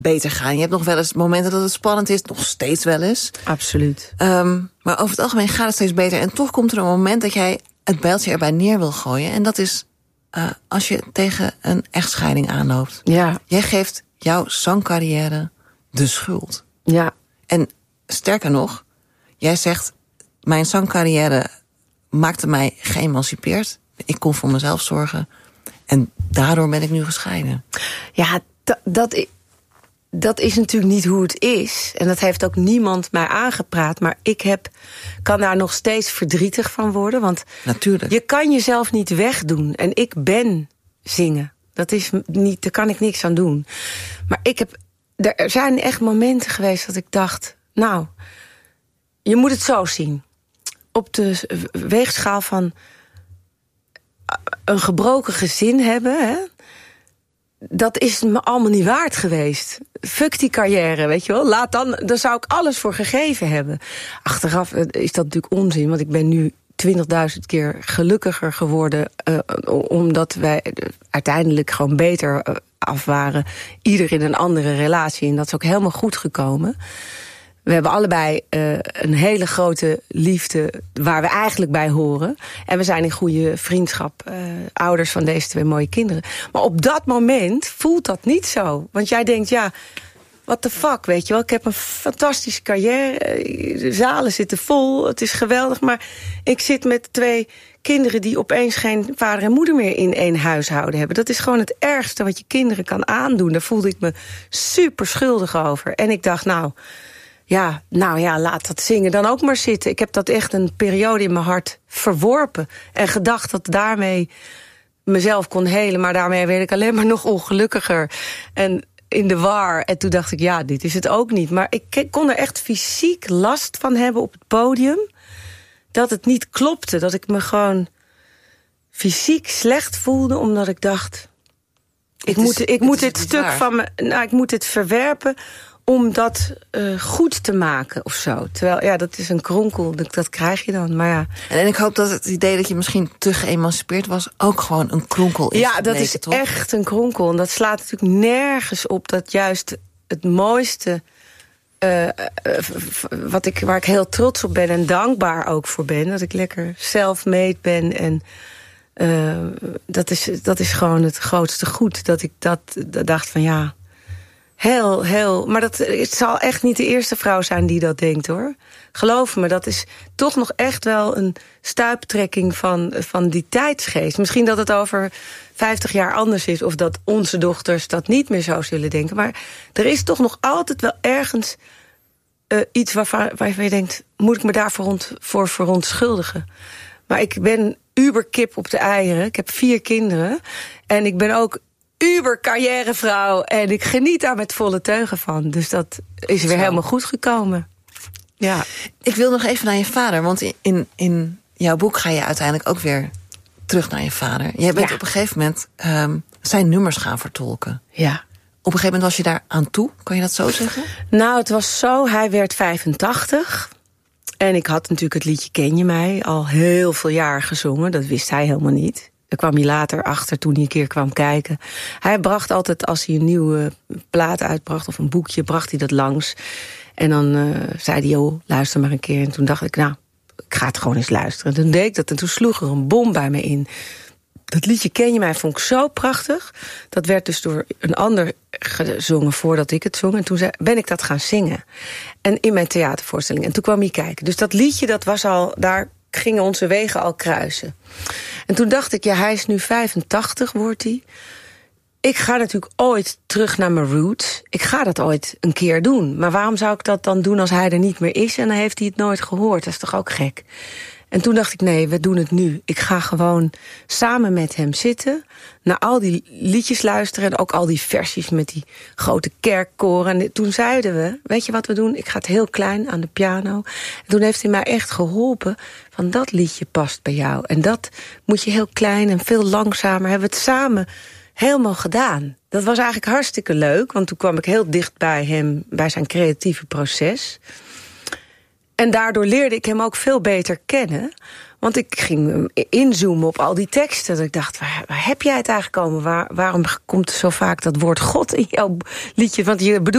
beter gaan. Je hebt nog wel eens momenten dat het spannend is. Nog steeds wel eens. Absoluut. Maar over het algemeen gaat het steeds beter. En toch komt er een moment dat jij het bijltje erbij neer wil gooien. En dat is als je tegen een echtscheiding aanloopt. Ja. Jij geeft jouw zangcarrière de schuld. Ja. En sterker nog, jij zegt, mijn zangcarrière maakte mij geëmancipeerd. Ik kon voor mezelf zorgen. En daardoor ben ik nu gescheiden. Ja, dat is natuurlijk niet hoe het is. En dat heeft ook niemand mij aangepraat. Maar ik kan daar nog steeds verdrietig van worden. Want natuurlijk, je kan jezelf niet wegdoen. En ik ben zingen. Daar kan ik niks aan doen. Maar er zijn echt momenten geweest dat ik dacht, nou, je moet het zo zien. Op de weegschaal van een gebroken gezin hebben, hè, dat is me allemaal niet waard geweest. Fuck die carrière, weet je wel. Daar zou ik alles voor gegeven hebben. Achteraf is dat natuurlijk onzin, want ik ben nu 20.000 keer gelukkiger geworden, omdat wij uiteindelijk gewoon beter af waren. Ieder in een andere relatie. En dat is ook helemaal goed gekomen. We hebben allebei een hele grote liefde waar we eigenlijk bij horen. En we zijn in goede vriendschap ouders van deze 2 mooie kinderen. Maar op dat moment voelt dat niet zo. Want jij denkt, ja, what the fuck, weet je wel. Ik heb een fantastische carrière. De zalen zitten vol, het is geweldig. Maar ik zit met 2 kinderen die opeens geen vader en moeder meer in 1 huishouden hebben. Dat is gewoon het ergste wat je kinderen kan aandoen. Daar voelde ik me super schuldig over. En ik dacht, nou ja, laat dat zingen dan ook maar zitten. Ik heb dat echt een periode in mijn hart verworpen. En gedacht dat daarmee mezelf kon helen. Maar daarmee werd ik alleen maar nog ongelukkiger. En in de war. En toen dacht ik, ja, dit is het ook niet. Maar ik kon er echt fysiek last van hebben op het podium. Dat het niet klopte. Dat ik me gewoon fysiek slecht voelde. Omdat ik dacht, ik moet dit stuk waar van me, ik moet dit verwerpen om dat goed te maken of zo. Terwijl, ja, dat is een kronkel, dat krijg je dan. Maar ja. En ik hoop dat het idee dat je misschien te geëmancipeerd was ook gewoon een kronkel is. Ja, dat is toch echt een kronkel. En dat slaat natuurlijk nergens op dat juist het mooiste waar ik heel trots op ben en dankbaar ook voor ben, dat ik lekker self-made ben. En dat is gewoon het grootste goed. Dat ik dat dacht van ja, heel. Maar het zal echt niet de eerste vrouw zijn die dat denkt, hoor. Geloof me, dat is toch nog echt wel een stuiptrekking van die tijdsgeest. Misschien dat het over 50 jaar anders is, of dat onze dochters dat niet meer zo zullen denken. Maar er is toch nog altijd wel ergens iets waarvan je denkt, moet ik me daarvoor verontschuldigen? Maar ik ben uberkip op de eieren. Ik heb 4 kinderen. En ik ben ook uber-carrièrevrouw. En ik geniet daar met volle teugen van. Dus dat is weer helemaal goed gekomen. Ja. Ik wil nog even naar je vader. Want in jouw boek ga je uiteindelijk ook weer terug naar je vader. Jij bent op een gegeven moment zijn nummers gaan vertolken. Ja. Op een gegeven moment was je daar aan toe. Kan je dat zo zeggen? Nou, het was zo. Hij werd 85. En ik had natuurlijk het liedje Ken je mij al heel veel jaar gezongen. Dat wist hij helemaal niet. Daar kwam hij later achter toen hij een keer kwam kijken. Hij bracht altijd, als hij een nieuwe plaat uitbracht of een boekje, bracht hij dat langs. En dan zei hij, joh, luister maar een keer. En toen dacht ik, nou, ik ga het gewoon eens luisteren. En toen deed ik dat en toen sloeg er een bom bij me in. Dat liedje Ken je mij vond ik zo prachtig. Dat werd dus door een ander gezongen voordat ik het zong. En toen ben ik dat gaan zingen. En in mijn theatervoorstelling. En toen kwam hij kijken. Dus dat liedje, dat was al, daar gingen onze wegen al kruisen. En toen dacht ik, ja, hij is nu 85, wordt hij. Ik ga natuurlijk ooit terug naar mijn roots. Ik ga dat ooit een keer doen. Maar waarom zou ik dat dan doen als hij er niet meer is? En dan heeft hij het nooit gehoord. Dat is toch ook gek? En toen dacht ik, nee, we doen het nu. Ik ga gewoon samen met hem zitten, naar al die liedjes luisteren en ook al die versies met die grote kerkkoren. En toen zeiden we, weet je wat we doen? Ik ga het heel klein aan de piano. En toen heeft hij mij echt geholpen van dat liedje past bij jou. En dat moet je heel klein en veel langzamer. Hebben we het samen helemaal gedaan. Dat was eigenlijk hartstikke leuk, want toen kwam ik heel dicht bij hem, bij zijn creatieve proces. En daardoor leerde ik hem ook veel beter kennen. Want ik ging inzoomen op al die teksten. Dat ik dacht, waar heb jij het eigenlijk komen? Waarom komt er zo vaak dat woord God in jouw liedje? Want je bedoelt